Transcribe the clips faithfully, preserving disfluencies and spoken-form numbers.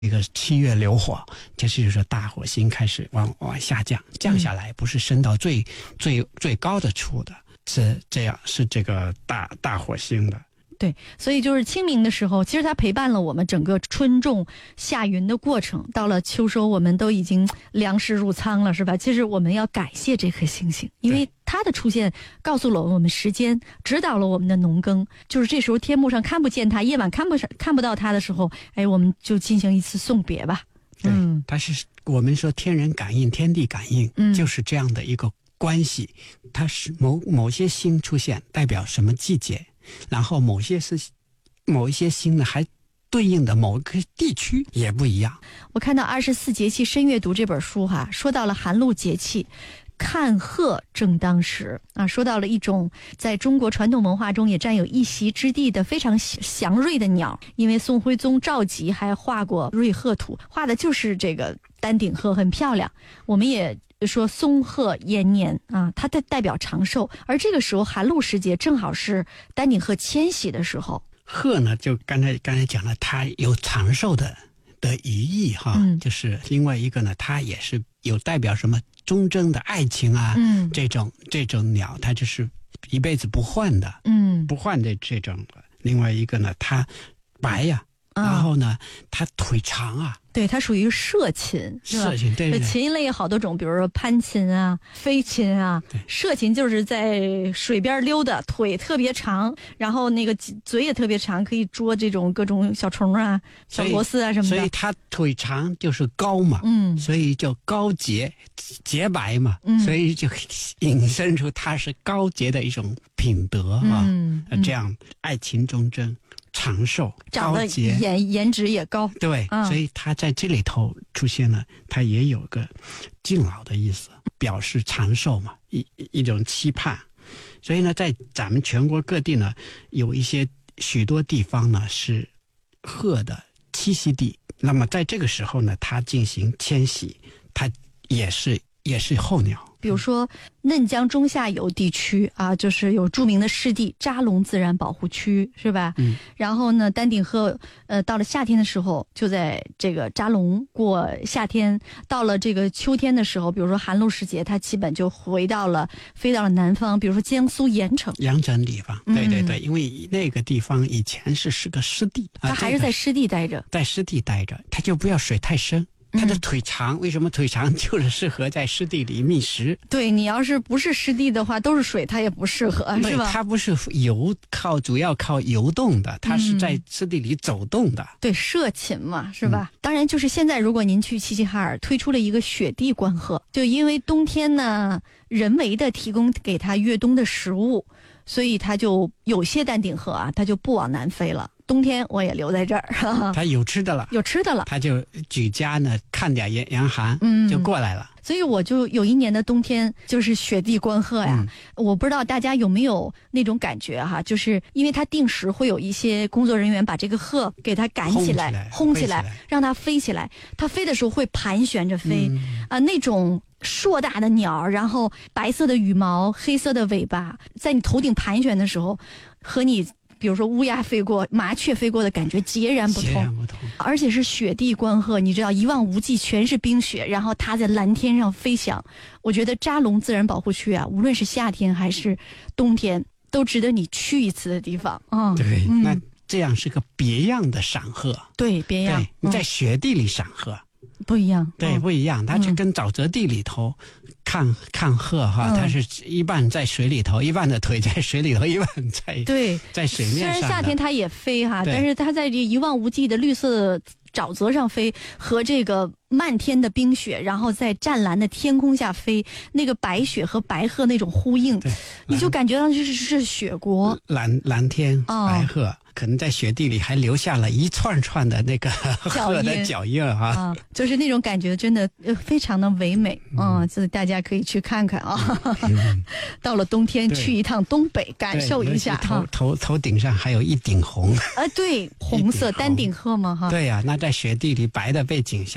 一个七月流火，就是说大火星开始往往下降，降下来不是升到最、嗯、最最高的处的，是这样，是这个大大火星的。 对，所以就是清明的时候，其实它陪伴了我们整个春种夏耘的过程。到了秋收，我们都已经粮食入仓了，是吧？其实我们要感谢这颗星星，因为它的出现告诉了我们时间，指导了我们的农耕。就是这时候天幕上看不见它，夜晚看不上看不到它的时候，哎，我们就进行一次送别吧。 对，嗯，它是我们说天人感应、天地感应，嗯，就是这样的一个关系。它是某某些星出现，代表什么季节？然后某些是某一些星呢，还对应的某个地区也不一样。 我看到《二十四节气深阅读》这本书哈、啊，说到了寒露节气，看鹤正当时啊，说到了一种在中国传统文化中也占有一席之地的非常祥瑞的鸟。因为宋徽宗赵佶还画过瑞鹤图，画的就是这个丹顶鹤，很漂亮。我们也说松鹤延年啊，它代代表长寿，而这个时候寒露时节正好是丹顶鹤迁徙的时候。 鹤呢，就刚才刚才讲了，它有长寿的的寓意哈、嗯，就是另外一个呢，它也是有代表什么忠贞的爱情啊，嗯，这种这种鸟，它就是一辈子不换的，嗯，不换的这种。另外一个呢，它白呀、啊，然后呢，它腿长啊。 对，它属于射禽， 射禽，对对对， 禽类有好多种，比如说攀禽啊、飞禽啊。射禽就是在水边溜达，腿特别长，然后那个嘴也特别长，可以捉这种各种小虫啊、小螺丝啊什么的。 所以它腿长就是高嘛，嗯，所以叫高洁洁白嘛，嗯，所以就引申出它是高洁的一种品德啊，嗯，嗯这样爱情忠贞。长寿， 长得颜颜值也高， 对、嗯，所以他在这里头出现了，他也有个敬老的意思，表示长寿嘛，一一种期盼。所以呢，在咱们全国各地呢，有一些许多地方呢是鹤的栖息地。那么在这个时候呢，它进行迁徙，它也是也是候鸟。 比如说嫩江中下游地区啊，就是有著名的湿地扎龙自然保护区，是吧？嗯。然后呢，丹顶鹤呃到了夏天的时候就在这个扎龙过夏天，到了这个秋天的时候，比如说寒露时节，它基本就回到了飞到了南方，比如说江苏盐城。 盐城地方，对对对、嗯，因为那个地方以前是是个湿地， 它还是在湿地待着， 啊、在湿地待着，它就不要水太深。它的腿长、嗯，为什么腿长？就是适合在湿地里觅食。 对，你要是不是湿地的话，都是水，它也不适合，是吧？ 它不是游靠，主要靠游动的，它是在湿地里走动的。 嗯、对，射禽嘛，是吧、嗯？当然，就是现在，如果您去齐齐哈尔，推出了一个雪地观鹤，就因为冬天呢，人为的提供给它越冬的食物，所以它就有些丹顶鹤啊，它就不往南飞了。冬天我也留在这儿， 他有吃的了， 有吃的了， 他就举家呢看点严严寒，嗯，就过来了。 所以我就有一年的冬天就是雪地观鹤呀、嗯，我不知道大家有没有那种感觉哈，就是因为它定时会有一些工作人员把这个鹤给它赶起来、轰起来，让它飞起来，它飞的时候会盘旋着飞，嗯、啊，那种硕大的鸟，然后白色的羽毛、黑色的尾巴，在你头顶盘旋的时候，和你。比如说乌鸦飞过、麻雀飞过的感觉截然不同， 截然不同， 而且是雪地观鹤，你知道一望无际全是冰雪，然后它在蓝天上飞翔。我觉得扎龙自然保护区啊，无论是夏天还是冬天，都值得你去一次的地方啊、 嗯。对、嗯，那这样是个别样的赏鹤， 对，别样。 你在雪地里赏鹤。嗯不一样， 对，不一样。它是跟沼泽地里头看、嗯、看鹤哈，它是一半在水里头，一半的腿在水里头，一半在对在水面上。 虽然夏天它也飞哈，但是它在这一望无际的绿色沼泽上飞，和这个漫天的冰雪，然后在湛蓝的天空下飞，那个白雪和白鹤那种呼应，你就感觉到就是是雪国， 蓝蓝天、哦、白鹤。可能在雪地里还留下了一串串的那个鹤的脚印啊、 啊，就是那种感觉真的非常的唯美啊，这、嗯、大家可以去看看啊。嗯、到了冬天去一趟东北，感受一下哈。头头头顶上还有一顶红啊，对，红色丹顶鹤嘛哈。 对呀、啊，那在雪地里白的背景下，那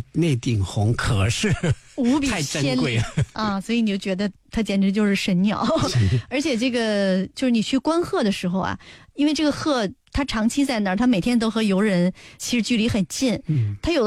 那顶红可是无比太珍鲜丽贵了啊，所以你就觉得它简直就是神鸟。而且这个就是你去观鹤的时候啊，因为这个鹤它长期在那儿，它每天都和游人其实距离很近， 嗯， 它有